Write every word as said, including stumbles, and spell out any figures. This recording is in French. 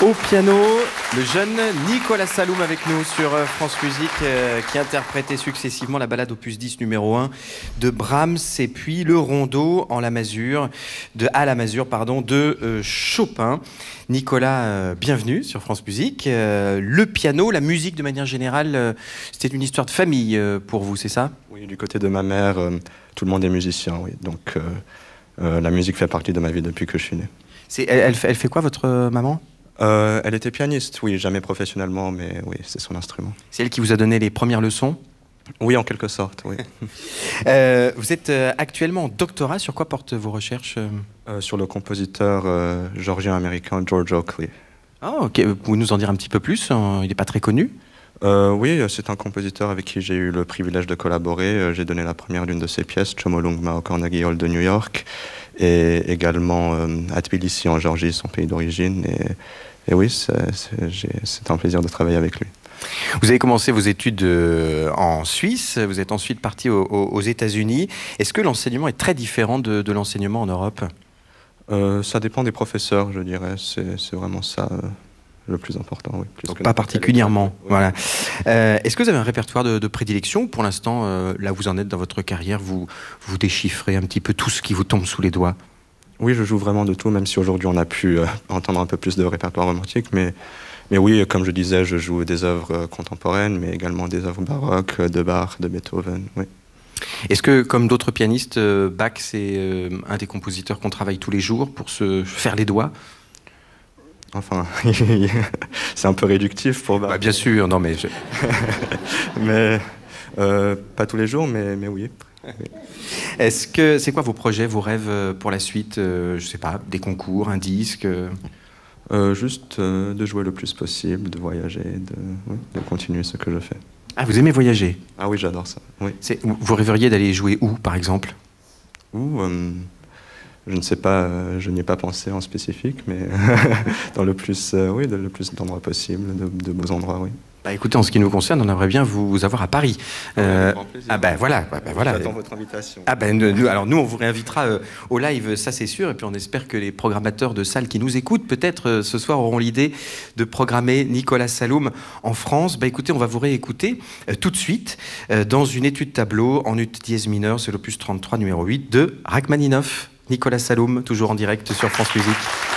Au piano, le jeune Nicolas Saloum avec nous sur France Musique euh, qui interprétait successivement la ballade opus dix numéro un de Brahms et puis le rondo en la masure de à la masure pardon de euh, Chopin. Nicolas, euh, bienvenue sur France Musique. Euh, le piano, la musique de manière générale, euh, c'était une histoire de famille euh, pour vous, c'est ça? Oui, du côté de ma mère, euh, tout le monde est musicien, oui. Donc euh, euh, la musique fait partie de ma vie depuis que je suis né. C'est, elle, elle, fait, elle fait quoi votre euh, maman? Euh, elle était pianiste, oui, jamais professionnellement, mais oui, c'est son instrument. C'est elle qui vous a donné les premières leçons? Oui, en quelque sorte, oui. euh, vous êtes euh, actuellement en doctorat, sur quoi portent vos recherches? euh, Sur le compositeur euh, georgien-américain George Oakley. Ah, ok. Vous pouvez nous en dire un petit peu plus? Il n'est pas très connu? Euh, oui, c'est un compositeur avec qui j'ai eu le privilège de collaborer. J'ai donné la première d'une de ses pièces, Chomolungma au Carnegie Hall de New York, et également euh, à Tbilissi en Géorgie, son pays d'origine. Et, et oui, c'est, c'est, j'ai, c'est un plaisir de travailler avec lui. Vous avez commencé vos études euh, en Suisse, vous êtes ensuite parti au, au, aux États-Unis. Est-ce que l'enseignement est très différent de, de l'enseignement en Europe? euh, Ça dépend des professeurs, je dirais. C'est, c'est vraiment ça. Euh... le plus important, oui. Plus Donc pas particulièrement, oui. Voilà. Euh, est-ce que vous avez un répertoire de, de prédilection? Pour l'instant, euh, là où vous en êtes dans votre carrière, vous, vous déchiffrez un petit peu tout ce qui vous tombe sous les doigts? Oui, je joue vraiment de tout, même si aujourd'hui on a pu euh, entendre un peu plus de répertoire romantique. Mais, mais oui, comme je disais, je joue des œuvres euh, contemporaines, mais également des œuvres baroques, de Bach, de Beethoven, oui. Est-ce que, comme d'autres pianistes, euh, Bach, c'est euh, un des compositeurs qu'on travaille tous les jours pour se faire les doigts? Enfin, c'est un peu réductif pour Bach. Bah, bien sûr, non mais... Je... mais euh, pas tous les jours, mais, mais oui. Est-ce que c'est quoi vos projets, vos rêves pour la suite? euh, Je sais pas, des concours, un disque euh... Euh, Juste euh, de jouer le plus possible, de voyager, de, oui, de continuer ce que je fais. Ah, vous aimez voyager? Ah oui, j'adore ça. Oui. C'est, vous rêveriez d'aller jouer où, par exemple? Où euh, Je ne sais pas, euh, je n'y ai pas pensé en spécifique, mais dans le plus, euh, oui, de, le plus d'endroits possibles, de, de beaux endroits, oui. Bah écoutez, en ce qui nous concerne, on aimerait bien vous avoir à Paris. Euh, ah ben voilà, bah, bah, voilà. J'attends votre invitation. Ah ben nous, alors nous, on vous réinvitera euh, au live, ça c'est sûr, et puis on espère que les programmateurs de salles qui nous écoutent, peut-être euh, ce soir auront l'idée de programmer Nicolas Saloum en France. Bah écoutez, on va vous réécouter euh, tout de suite euh, dans une étude tableau en ut dièse mineur, c'est l'opus trente-trois numéro huit de Rachmaninoff. Nicolas Saloum, toujours en direct sur France Musique.